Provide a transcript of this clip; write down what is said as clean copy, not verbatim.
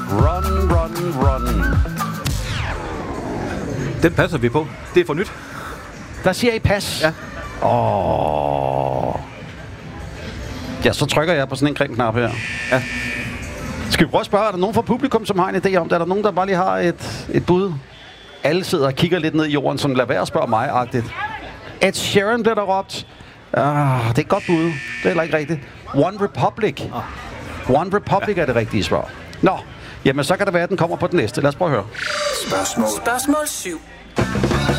Run, run, run. Den passer vi på. Det er for nyt. Der siger I pas. Ja. Ja, så trykker jeg på sådan en grøn-knap her. Ja. Skal vi prøve at spørge, er der nogen fra publikum, som har en idé om det? Er der nogen, der bare lige har et bud? Alle sidder og kigger lidt ned i jorden, som lader være at spørge mig-agtigt. Ed Sheeran bliver der råbt. Det er et godt bud. Det er heller ikke rigtigt. One Republic. One Republic er det rigtige svar. Nå, jamen så kan det være, at den kommer på den næste. Lad os prøve at høre. Spørgsmål 7.